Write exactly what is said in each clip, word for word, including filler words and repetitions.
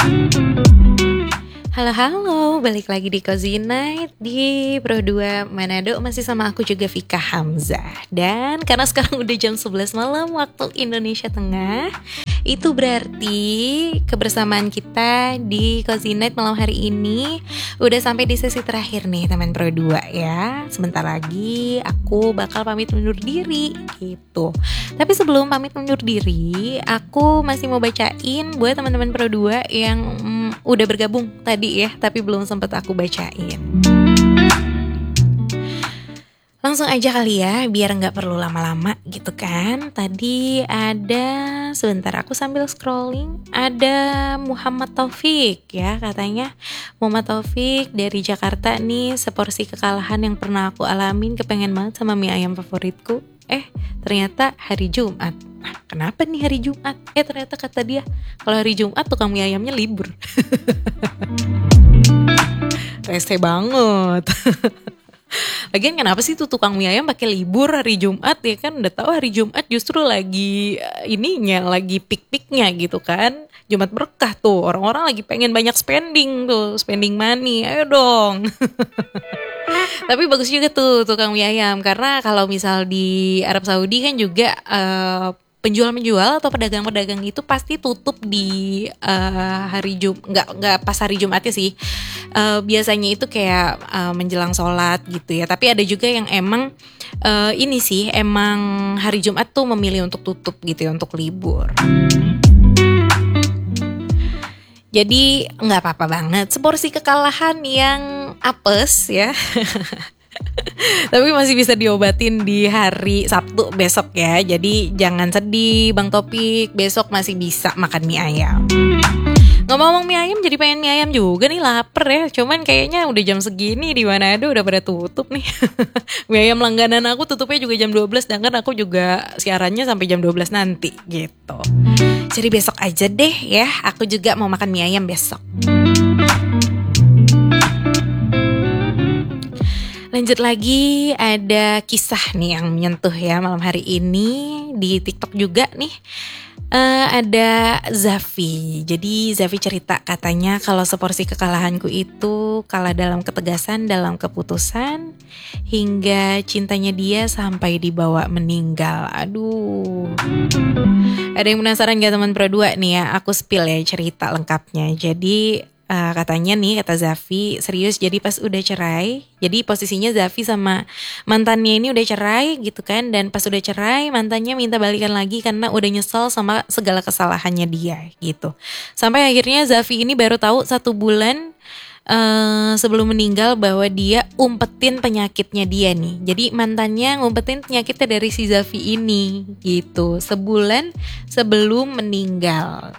Halo-halo, balik lagi di Cozy Night di Pro dua Manado. Masih sama aku juga Vika Hamzah. Dan karena sekarang udah jam sebelas malam waktu Indonesia Tengah, itu berarti kebersamaan kita di Cozy Night malam hari ini udah sampai di sesi terakhir nih teman Pro dua ya. Sebentar lagi aku bakal pamit undur diri gitu. Tapi sebelum pamit undur diri, aku masih mau bacain buat teman-teman Pro dua yang mm, udah bergabung tadi ya, tapi belum sempat aku bacain. Langsung aja kali ya, biar gak perlu lama-lama gitu kan. Tadi ada, sebentar aku sambil scrolling, ada Muhammad Taufik ya, katanya Muhammad Taufik dari Jakarta nih, seporsi kekalahan yang pernah aku alamin, kepengen banget sama mie ayam favoritku. Eh ternyata hari Jumat. Nah, kenapa nih hari Jumat? Eh ternyata kata dia, kalau hari Jumat tukang mie ayamnya libur. Rese banget. Lagian kenapa sih tuh tukang mie ayam pakai libur hari Jumat ya kan? Udah tahu hari Jumat justru lagi ininya, lagi pik-piknya gitu kan. Jumat berkah tuh, orang-orang lagi pengen banyak spending tuh, spending money. Ayo dong. Tapi bagus juga tuh tukang mie ayam, karena kalau misal di Arab Saudi kan juga uh, penjual-penjual atau pedagang-pedagang itu pasti tutup di uh, hari Jum, nggak nggak pas hari Jumatnya sih. Uh, biasanya itu kayak uh, menjelang sholat gitu ya. Tapi ada juga yang emang uh, ini sih emang hari Jumat tuh memilih untuk tutup gitu ya, untuk libur. Jadi nggak apa-apa banget, seporsi kekalahan yang apes ya. Tapi masih bisa diobatin di hari Sabtu besok ya. Jadi jangan sedih Bang Topik, besok masih bisa makan mie ayam. Ngomong-ngomong mie ayam, jadi pengen mie ayam juga nih, lapar ya. Cuman kayaknya udah jam segini di Manado udah pada tutup nih. Mie ayam langganan aku tutupnya juga jam dua belas, sedangkan aku juga siarannya sampai jam dua belas nanti gitu. Jadi besok aja deh ya, aku juga mau makan mie ayam besok. Lanjut lagi, ada kisah nih yang menyentuh ya malam hari ini di TikTok juga nih. Uh, ada Zafi. Jadi Zafi cerita, katanya kalau seporsi kekalahanku itu kalah dalam ketegasan, dalam keputusan, hingga cintanya dia sampai dibawa meninggal. Aduh. Ada yang penasaran gak teman Pro dua nih ya? Aku spill ya cerita lengkapnya. Jadi Uh, katanya nih, kata Zafi, serius, jadi pas udah cerai, jadi posisinya Zafi sama mantannya ini udah cerai gitu kan, dan pas udah cerai mantannya minta balikan lagi karena udah nyesel sama segala kesalahannya dia gitu. Sampai akhirnya Zafi ini baru tahu satu bulan uh, sebelum meninggal bahwa dia umpetin penyakitnya dia nih. Jadi mantannya ngumpetin penyakitnya dari si Zafi ini gitu, sebulan sebelum meninggal.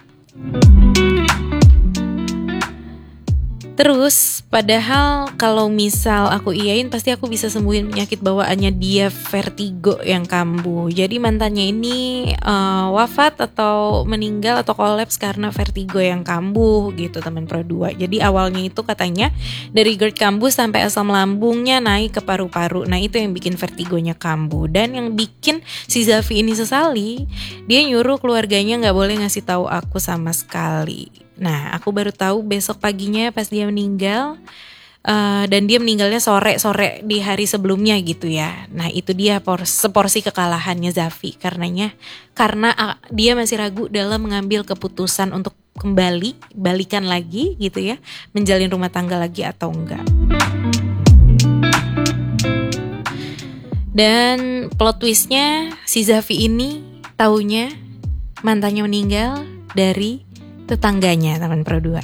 Terus padahal kalau misal aku iyain pasti aku bisa sembuhin penyakit bawaannya dia, vertigo yang kambuh. Jadi mantannya ini uh, wafat atau meninggal atau kolaps karena vertigo yang kambuh gitu teman Pro dua. Jadi awalnya itu katanya dari GERD kambuh sampai asam lambungnya naik ke paru-paru. Nah itu yang bikin vertigonya kambuh. Dan yang bikin si Zafi ini sesali, dia nyuruh keluarganya gak boleh ngasih tahu aku sama sekali. Nah, aku baru tahu besok paginya pas dia meninggal, uh, dan dia meninggalnya sore-sore di hari sebelumnya gitu ya. Nah, itu dia por- seporsi kekalahannya Zafi, karenanya karena uh, dia masih ragu dalam mengambil keputusan untuk kembali balikan lagi gitu ya, menjalin rumah tangga lagi atau enggak. Dan plot twistnya, si Zafi ini taunya mantannya meninggal dari tetangganya teman Pro dua.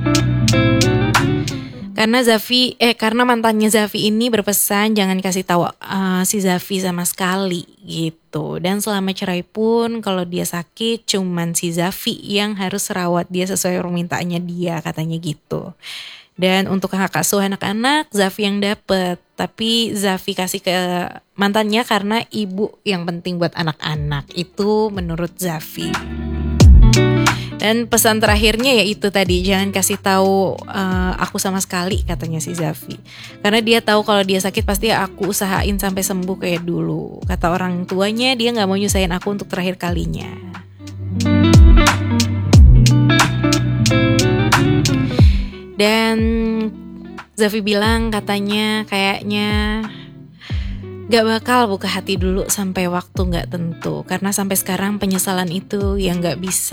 Karena Zafi eh karena mantannya Zafi ini berpesan jangan kasih tahu uh, si Zafi sama sekali gitu. Dan selama cerai pun kalau dia sakit cuman si Zafi yang harus rawat dia sesuai permintaannya dia, katanya gitu. Dan untuk hak asuh anak-anak Zafi yang dapet, tapi Zafi kasih ke mantannya karena ibu yang penting buat anak-anak. Itu menurut Zafi. Dan pesan terakhirnya ya itu tadi, jangan kasih tahu uh, aku sama sekali, katanya si Zafi. Karena dia tahu kalau dia sakit pasti aku usahain sampai sembuh kayak dulu. Kata orang tuanya dia nggak mau nyusahin aku untuk terakhir kalinya. Dan Zafi bilang katanya kayaknya gak bakal buka hati dulu sampai waktu gak tentu. Karena sampai sekarang penyesalan itu yang gak bisa